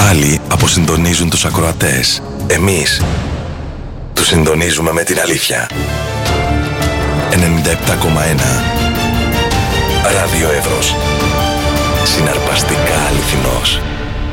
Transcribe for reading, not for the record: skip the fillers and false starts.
Άλλοι αποσυντονίζουν τους ακροατές. Εμείς τους συντονίζουμε με την αλήθεια. 97,1 Ράδιο Εύρος. Συναρπαστικά αληθινός.